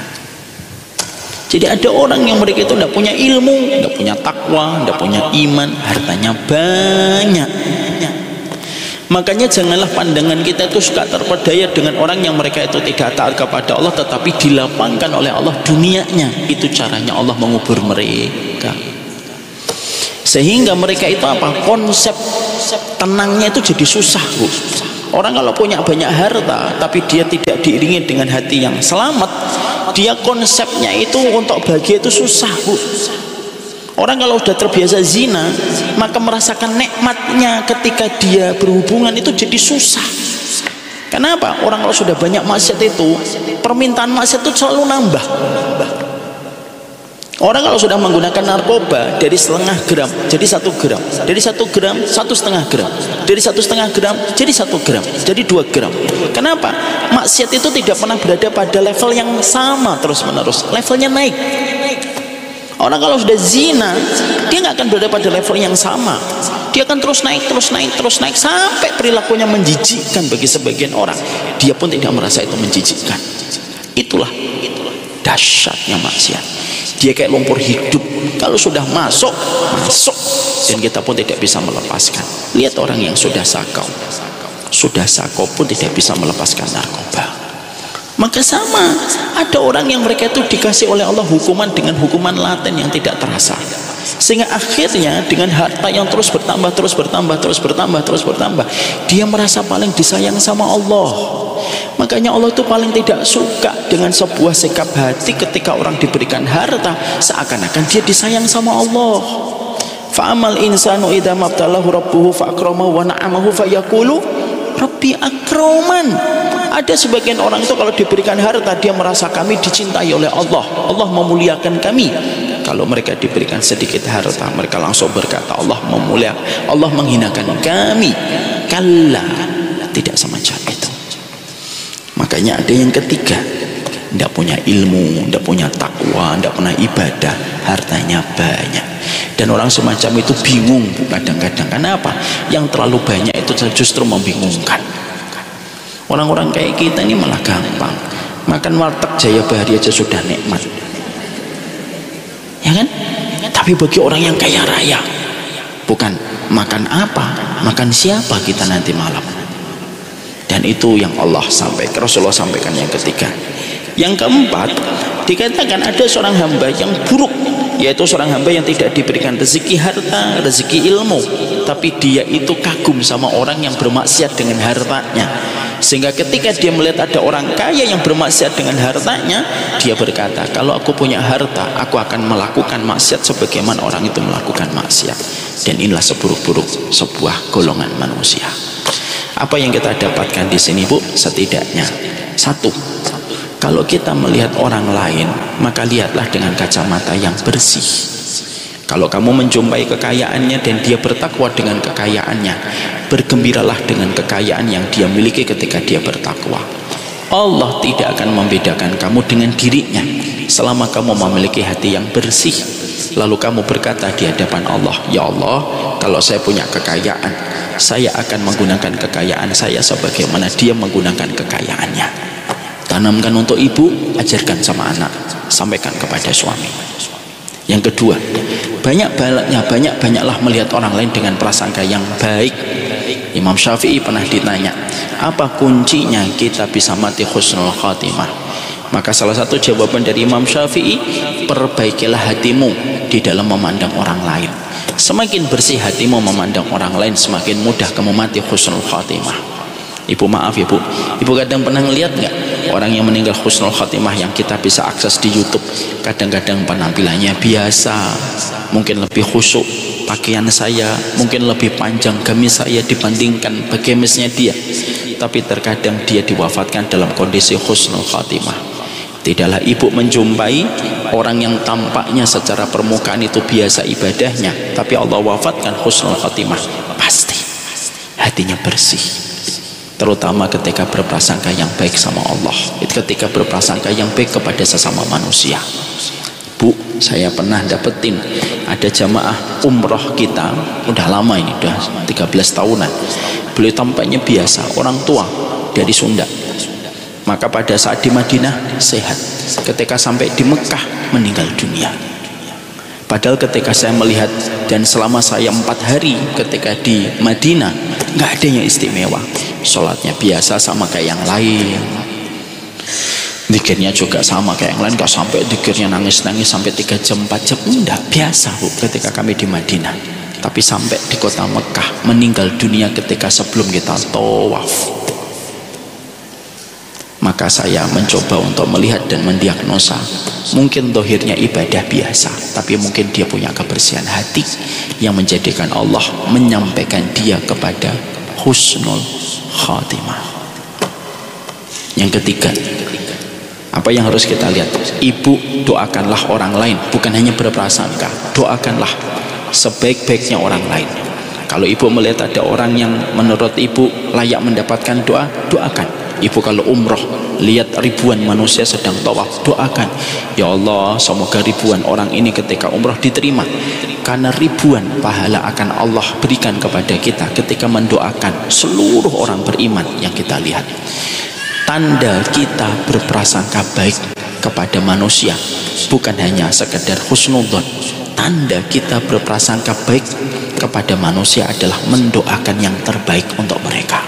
Jadi ada orang yang mereka itu tidak punya ilmu, tidak punya takwa, tidak punya iman, hartanya banyak. Makanya janganlah pandangan kita itu suka terpedaya dengan orang yang mereka itu tidak taat kepada Allah tetapi dilapangkan oleh Allah dunianya. Itu caranya Allah mengubur mereka, sehingga mereka itu apa? Konsep tenangnya itu jadi susah, Bu. Orang kalau punya banyak harta tapi dia tidak diiringi dengan hati yang selamat, dia konsepnya itu untuk bahagia itu susah, Bu. Orang kalau sudah terbiasa zina, maka merasakan nikmatnya ketika dia berhubungan itu jadi susah. Kenapa? Orang kalau sudah banyak maksiat itu, permintaan maksiat itu selalu nambah. Orang kalau sudah menggunakan narkoba dari 0,5 gram jadi 1 gram, dari 1 gram 1,5 gram, dari 1,5 gram jadi 1 gram, jadi 2 gram. Kenapa? Maksiat itu tidak pernah berada pada level yang sama terus menerus, levelnya naik. Orang kalau sudah zina, dia nggak akan berada pada level yang sama. Dia akan terus naik, terus naik, terus naik sampai perilakunya menjijikkan bagi sebagian orang. Dia pun tidak merasa itu menjijikkan. Itulah dahsyatnya maksiat. Dia kayak lumpur hidup. Kalau sudah masuk, dan kita pun tidak bisa melepaskan. Lihat orang yang sudah sakau pun tidak bisa melepaskan narkoba. Maka sama, ada orang yang mereka itu dikasih oleh Allah hukuman dengan hukuman laten yang tidak terasa, sehingga akhirnya dengan harta yang terus bertambah, dia merasa paling disayang sama Allah. Makanya Allah itu paling tidak suka dengan sebuah sikap hati ketika orang diberikan harta seakan-akan dia disayang sama Allah. Fa'amal insanu idza mabtalahu rabbuhu fa'akramahu wa na'amahu fayaqulu rabbi akraman. Ada sebagian orang itu kalau diberikan harta dia merasa kami dicintai oleh Allah, Allah memuliakan kami. Kalau mereka diberikan sedikit harta mereka langsung berkata Allah memuliakan, Allah menghinakan kami. Kalla, tidak semacam itu. Makanya ada yang ketiga, tidak punya ilmu, tidak punya takwa, tidak pernah ibadah, hartanya banyak. Dan orang semacam itu bingung kadang-kadang. Kenapa? Yang terlalu banyak itu justru membingungkan. Orang-orang kayak kita ini malah gampang. Makan warteg Jaya Bahari aja sudah nikmat, ya kan? Tapi bagi orang yang kaya raya, bukan makan apa, makan siapa kita nanti malam. Dan itu yang Allah sampaikan, Rasulullah sampaikan yang ketiga. Yang keempat, dikatakan ada seorang hamba yang buruk, yaitu seorang hamba yang tidak diberikan rezeki harta, rezeki ilmu, tapi dia itu kagum sama orang yang bermaksiat dengan hartanya. Sehingga ketika dia melihat ada orang kaya yang bermaksiat dengan hartanya, dia berkata, kalau aku punya harta, aku akan melakukan maksiat sebagaimana orang itu melakukan maksiat. Dan inilah seburuk-buruk sebuah golongan manusia. Apa yang kita dapatkan di sini, Bu? Setidaknya satu, kalau kita melihat orang lain, maka lihatlah dengan kacamata yang bersih. Kalau kamu menjumpai kekayaannya dan dia bertakwa dengan kekayaannya, bergembiralah dengan kekayaan yang dia miliki ketika dia bertakwa. Allah tidak akan membedakan kamu dengan dirinya selama kamu memiliki hati yang bersih. Lalu kamu berkata di hadapan Allah, ya Allah, kalau saya punya kekayaan, saya akan menggunakan kekayaan saya sebagaimana dia menggunakan kekayaannya. Tanamkan untuk ibu, ajarkan sama anak, sampaikan kepada suami. Yang kedua, banyaklah melihat orang lain dengan prasangka yang baik. Imam Syafi'i pernah ditanya, apa kuncinya kita bisa mati husnul khatimah? Maka salah satu jawaban dari Imam Syafi'i, perbaikilah hatimu di dalam memandang orang lain. Semakin bersih hatimu memandang orang lain, semakin mudah kamu mati husnul khatimah. Ibu maaf ya Bu, ibu kadang pernah ngelihat nggak orang yang meninggal husnul khatimah yang kita bisa akses di YouTube? Kadang-kadang penampilannya biasa, mungkin lebih khusyuk pakaian saya, mungkin lebih panjang gamis saya dibandingkan gamisnya dia, tapi terkadang dia diwafatkan dalam kondisi husnul khatimah. Tidaklah ibu menjumpai orang yang tampaknya secara permukaan itu biasa ibadahnya, tapi Allah wafatkan husnul khatimah, pasti hatinya bersih. Terutama ketika berprasangka yang baik sama Allah, ketika berprasangka yang baik kepada sesama manusia. Bu, saya pernah dapetin ada jamaah umroh kita, udah lama ini, udah 13 tahunan. Beliau tampaknya biasa, orang tua dari Sunda. Maka pada saat di Madinah sehat, ketika sampai di Mekah meninggal dunia. Padahal ketika saya melihat dan selama saya 4 hari ketika di Madinah, nggak ada yang istimewa. Sholatnya biasa sama kayak yang lain, zikirnya juga sama kayak yang lain, gak sampai zikirnya nangis-nangis sampai 3 jam 4 jam, enggak, biasa Bu ketika kami di Madinah. Tapi sampai di kota Mekah meninggal dunia ketika sebelum kita tawaf. Maka saya mencoba untuk melihat dan mendiagnosa, mungkin dohirnya ibadah biasa, tapi mungkin dia punya kebersihan hati yang menjadikan Allah menyampaikan dia kepada husnul khatimah. Yang ketiga, apa yang harus kita lihat? Ibu, doakanlah orang lain, bukan hanya berprasangka, doakanlah sebaik-baiknya orang lain. Kalau ibu melihat ada orang yang menurut ibu layak mendapatkan doa, doakan. Ibu kalau umroh lihat ribuan manusia sedang tawaf, doakan, ya Allah, semoga ribuan orang ini ketika umroh diterima, karena ribuan pahala akan Allah berikan kepada kita ketika mendoakan seluruh orang beriman yang kita lihat. Tanda kita berprasangka baik kepada manusia bukan hanya sekedar husnudzon. Tanda kita berprasangka baik kepada manusia adalah mendoakan yang terbaik untuk mereka.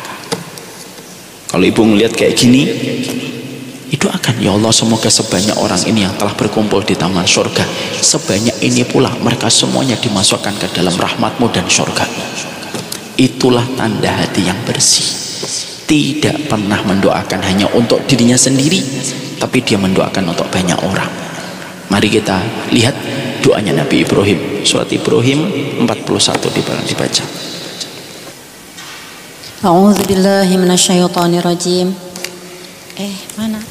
Kalau ibu melihat kayak gini, itu akan, ya Allah, semoga sebanyak orang ini yang telah berkumpul di taman surga, sebanyak ini pula mereka semuanya dimasukkan ke dalam rahmat-Mu dan surga. Itulah tanda hati yang bersih. Tidak pernah mendoakan hanya untuk dirinya sendiri, tapi dia mendoakan untuk banyak orang. Mari kita lihat doanya Nabi Ibrahim, surat Ibrahim 41 dibaca. A'udzu billahi minasyaitonir rajim. Mana?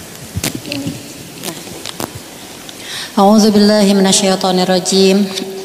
A'udzu billahi minasyaitonir rajim.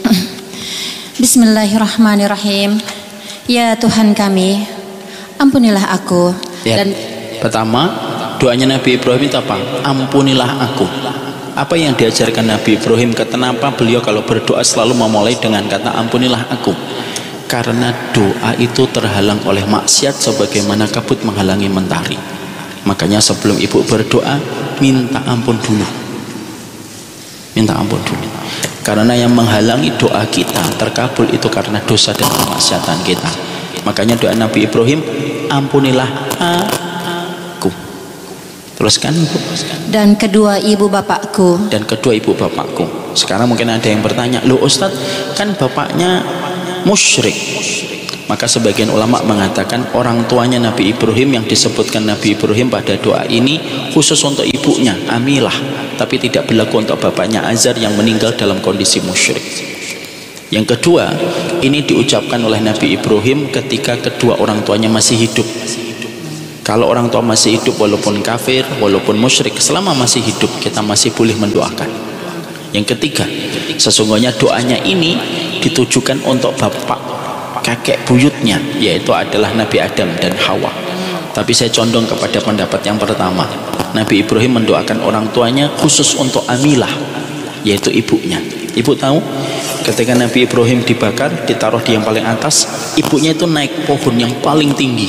Bismillahirrahmanirrahim. Ya Tuhan kami, ampunilah aku. Ya, dan pertama doanya Nabi Ibrahim itu apa? Ampunilah aku. Apa yang diajarkan Nabi Ibrahim? Kenapa beliau kalau berdoa selalu memulai dengan kata ampunilah aku? Karena doa itu terhalang oleh maksiat sebagaimana kabut menghalangi mentari. Makanya sebelum ibu berdoa, minta ampun dulu. Minta ampun dulu. Karena yang menghalangi doa kita terkabul itu karena dosa dan kemaksiatan kita. Makanya doa Nabi Ibrahim, ampunilah aku. Teruskan ibu. Dan kedua ibu bapakku. Dan kedua ibu bapakku. Sekarang mungkin ada yang bertanya, loh Ustadz, kan bapaknya musyrik, Maka sebagian ulama mengatakan orang tuanya Nabi Ibrahim yang disebutkan Nabi Ibrahim pada doa ini khusus untuk ibunya Amilah, tapi tidak berlaku untuk bapaknya Azar yang meninggal dalam kondisi musyrik. Yang kedua, ini diucapkan oleh Nabi Ibrahim ketika kedua orang tuanya masih hidup. Kalau orang tua masih hidup walaupun kafir, walaupun musyrik, selama masih hidup kita masih boleh mendoakan. Yang ketiga, sesungguhnya doanya ini ditujukan untuk bapak kakek buyutnya, yaitu adalah Nabi Adam dan Hawa. Tapi saya condong kepada pendapat yang pertama. Nabi Ibrahim mendoakan orang tuanya khusus untuk Amilah, yaitu ibunya. Ibu tahu ketika Nabi Ibrahim dibakar, ditaruh di yang paling atas, ibunya itu naik pohon yang paling tinggi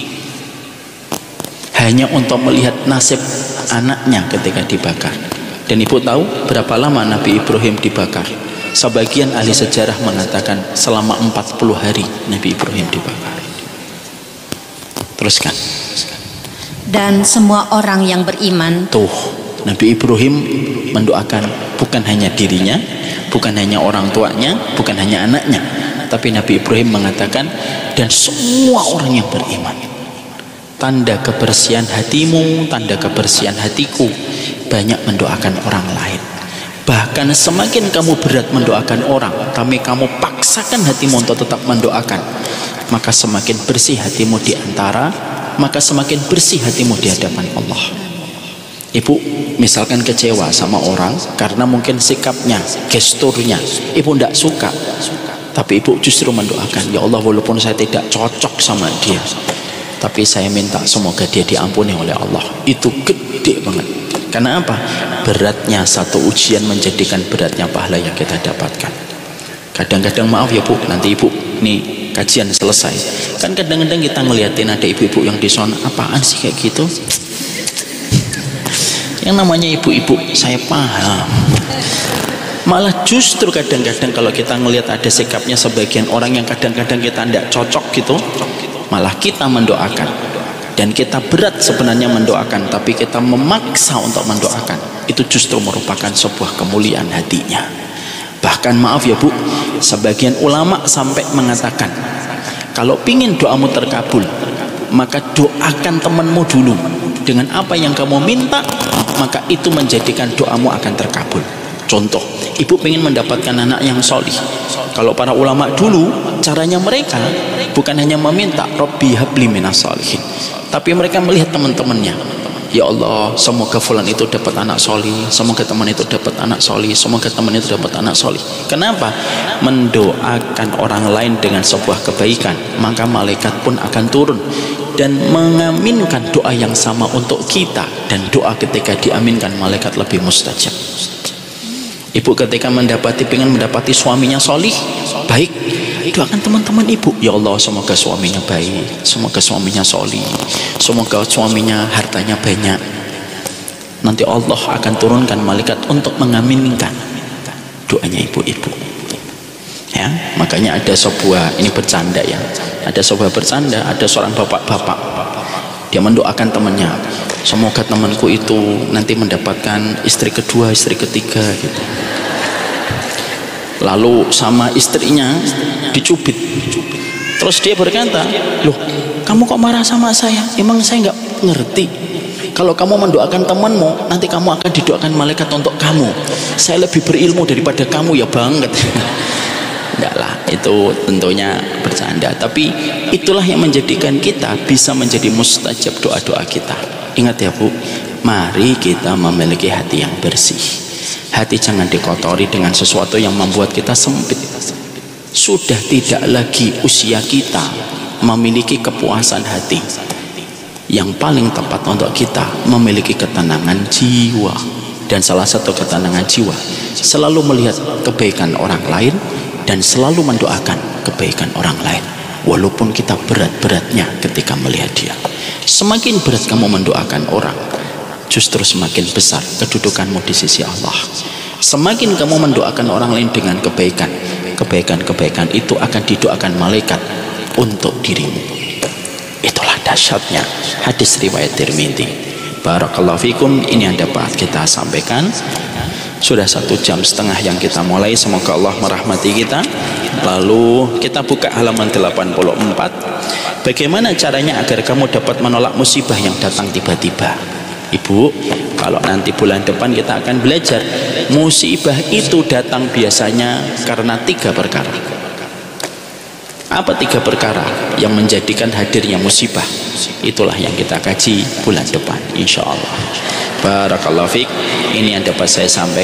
hanya untuk melihat nasib anaknya ketika dibakar. Dan ibu tahu berapa lama Nabi Ibrahim dibakar? Sebagian ahli sejarah mengatakan selama 40 hari Nabi Ibrahim dibakar. Teruskan. Dan semua orang yang beriman. Tuh, Nabi Ibrahim mendoakan bukan hanya dirinya, bukan hanya orang tuanya, bukan hanya anaknya, tapi Nabi Ibrahim mengatakan dan semua orang yang beriman. Tanda kebersihan hatimu, tanda kebersihan hatiku, banyak mendoakan orang lain. Bahkan semakin kamu berat mendoakan orang, tapi kamu paksakan hatimu untuk tetap mendoakan, maka semakin bersih hatimu di antara, maka semakin bersih hatimu di hadapan Allah. Ibu misalkan kecewa sama orang karena mungkin sikapnya, gesturnya, ibu tidak suka, tapi ibu justru mendoakan, ya Allah walaupun saya tidak cocok sama dia, tapi saya minta semoga dia diampuni oleh Allah. Itu gede banget. Karena apa? Beratnya satu ujian menjadikan beratnya pahala yang kita dapatkan. Kadang-kadang maaf ya Bu, nanti Ibu nih kajian selesai, kan kadang-kadang kita ngeliatin ada ibu-ibu yang di sana, apaan sih kayak gitu? Yang namanya ibu-ibu saya paham. Malah justru kadang-kadang kalau kita ngelihat ada sikapnya sebagian orang yang kadang-kadang kita tidak cocok gitu, malah kita mendoakan. Dan kita berat sebenarnya mendoakan, tapi kita memaksa untuk mendoakan, itu justru merupakan sebuah kemuliaan hatinya. Bahkan maaf ya Bu, sebagian ulama sampai mengatakan kalau pingin doamu terkabul, maka doakan temanmu dulu dengan apa yang kamu minta, maka itu menjadikan doamu akan terkabul. Contoh, ibu ingin mendapatkan anak yang solih. Kalau para ulama dulu, caranya mereka bukan hanya meminta Rabbi habli minas solihin, tapi mereka melihat teman-temannya. Ya Allah, semoga fulan itu dapat anak solih, semoga teman itu dapat anak solih, semoga teman itu dapat anak solih. Kenapa? Mendoakan orang lain dengan sebuah kebaikan, maka malaikat pun akan turun dan mengaminkan doa yang sama untuk kita. Dan doa ketika diaminkan malaikat lebih mustajab. Ibu ketika ingin mendapati suaminya solih, baik, doakan teman-teman ibu, ya Allah semoga suaminya baik, semoga suaminya solih, semoga suaminya hartanya banyak. Nanti Allah akan turunkan malaikat untuk mengaminkan doanya ibu-ibu. Ya, makanya ada sebuah, ini bercanda ya, ada sebuah bercanda, ada seorang bapak-bapak, dia mendoakan temannya, semoga temanku itu nanti mendapatkan istri kedua, istri ketiga gitu. Lalu sama istrinya dicubit. Terus dia berkata, loh kamu kok marah sama saya? Emang saya nggak ngerti kalau kamu mendoakan temanmu, nanti kamu akan didoakan malaikat untuk kamu. Saya lebih berilmu daripada kamu ya banget. Enggak lah, itu tentunya bercanda. Tapi itulah yang menjadikan kita bisa menjadi mustajab doa-doa kita. Ingat ya Bu, mari kita memiliki hati yang bersih. Hati jangan dikotori dengan sesuatu yang membuat kita sempit. Sudah tidak lagi usia kita memiliki kepuasan hati. Yang paling tepat untuk kita memiliki ketenangan jiwa. Dan salah satu ketenangan jiwa selalu melihat kebaikan orang lain dan selalu mendoakan kebaikan orang lain, walaupun kita berat-beratnya ketika melihat dia. Semakin berat kamu mendoakan orang, justru semakin besar kedudukanmu di sisi Allah. Semakin kamu mendoakan orang lain dengan kebaikan, kebaikan-kebaikan itu akan didoakan malaikat untuk dirimu. Itulah dahsyatnya hadis riwayat Tirmidzi. Barakallahu fikum, ini yang dapat kita sampaikan. Sudah 1,5 jam yang kita mulai. Semoga Allah merahmati kita. Lalu kita buka halaman 84. Bagaimana caranya agar kamu dapat menolak musibah yang datang tiba-tiba? Ibu, kalau nanti bulan depan kita akan belajar, musibah itu datang biasanya karena 3 perkara. Apa 3 perkara yang menjadikan hadirnya musibah? Itulah yang kita kaji bulan depan, insya Allah. Barakallahu fiik. Ini yang dapat saya sampaikan.